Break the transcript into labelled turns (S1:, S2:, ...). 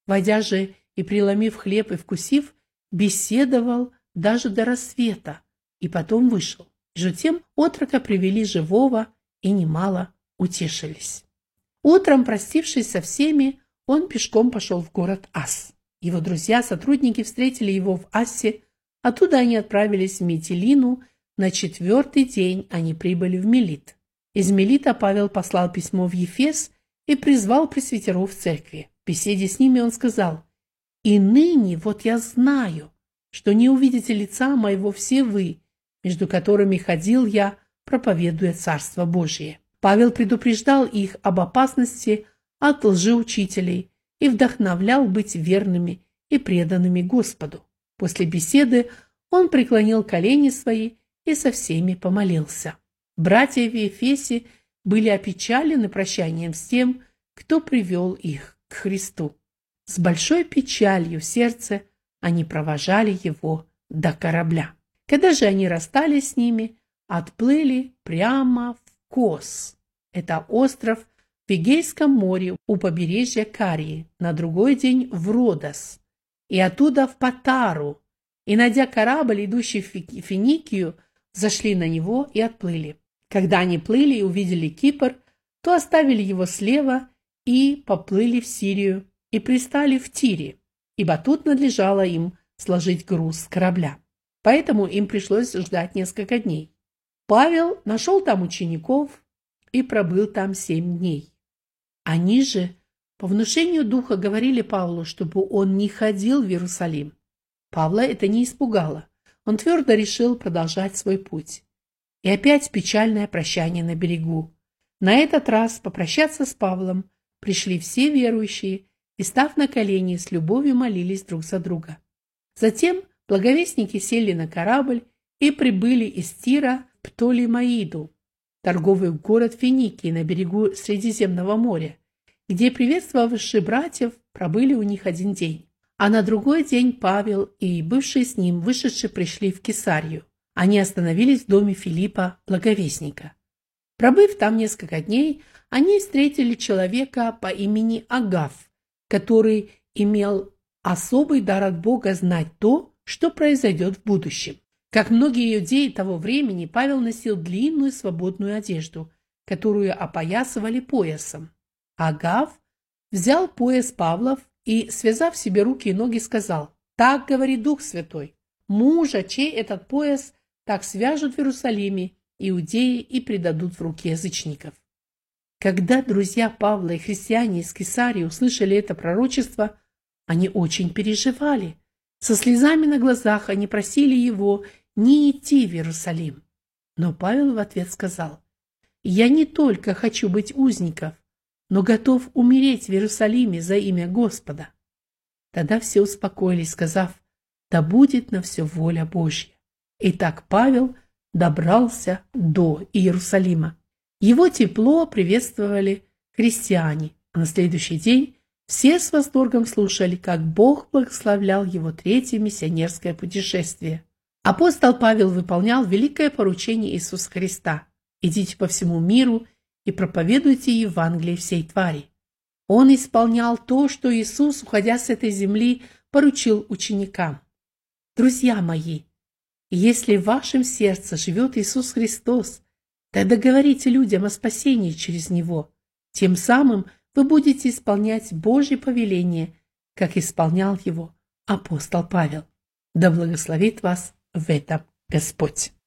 S1: Войдя же и преломив хлеб и вкусив, беседовал даже до рассвета, и потом вышел. Между тем отрока привели живого, и немало утешились. Утром, простившись со всеми, он пешком пошел в город Ас. Его друзья-сотрудники встретили его в Ассе, оттуда они отправились в Митилину, на 4-й день они прибыли в Милит. Из Милита Павел послал письмо в Ефес и призвал пресвитеров в церкви. В беседе с ними он сказал: «И ныне вот я знаю, что не увидите лица моего все вы, между которыми ходил я, проповедуя Царство Божие». Павел предупреждал их об опасности от лжеучителей и вдохновлял быть верными и преданными Господу. После беседы он преклонил колени свои и со всеми помолился. Братья в Ефесе были опечалены прощанием с тем, кто привел их к Христу. С большой печалью в сердце они провожали его до корабля. Когда же они расстались с ними, отплыли прямо в Кос. Это остров в Эгейском море у побережья Карии, на другой день в Родос, и оттуда в Патару, и, найдя корабль, идущий в Финикию, зашли на него и отплыли. Когда они плыли и увидели Кипр, то оставили его слева и поплыли в Сирию, и пристали в Тире, ибо тут надлежало им сложить груз с корабля. Поэтому им пришлось ждать несколько дней. Павел нашел там учеников и пробыл там 7 дней. Они же по внушению духа говорили Павлу, чтобы он не ходил в Иерусалим. Павла это не испугало. Он твердо решил продолжать свой путь. И опять печальное прощание на берегу. На этот раз попрощаться с Павлом пришли все верующие и, став на колени, с любовью молились друг за друга. Затем благовестники сели на корабль и прибыли из Тира в Птолемаиду, торговый город Финикии на берегу Средиземного моря, где приветствовавшие братьев пробыли у них 1 день. А на другой день Павел и бывшие с ним вышедшие пришли в Кесарию. Они остановились в доме Филиппа, благовестника. Пробыв там несколько дней, они встретили человека по имени Агав, который имел особый дар от Бога знать то, что произойдет в будущем. Как многие иудеи того времени, Павел носил длинную свободную одежду, которую опоясывали поясом. Агав взял пояс Павлов и, связав себе руки и ноги, сказал: «Так говорит Дух Святой, мужа, чей этот пояс, так свяжут в Иерусалиме иудеи и предадут в руки язычников». Когда друзья Павла и христиане из Кесарии услышали это пророчество, они очень переживали. Со слезами на глазах они просили его не идти в Иерусалим. Но Павел в ответ сказал: «Я не только хочу быть узником, но готов умереть в Иерусалиме за имя Господа». Тогда все успокоились, сказав: «Да будет на все воля Божья». И так Павел добрался до Иерусалима. Его тепло приветствовали христиане, а на следующий день все с восторгом слушали, как Бог благословлял его 3-е миссионерское путешествие. Апостол Павел выполнял великое поручение Иисуса Христа: «Идите по всему миру и проповедуйте Евангелие всей твари». Он исполнял то, что Иисус, уходя с этой земли, поручил ученикам. Друзья мои, если в вашем сердце живет Иисус Христос, тогда говорите людям о спасении через Него. Тем самым вы будете исполнять Божье повеление, как исполнял его апостол Павел. Да благословит вас в этом Господь.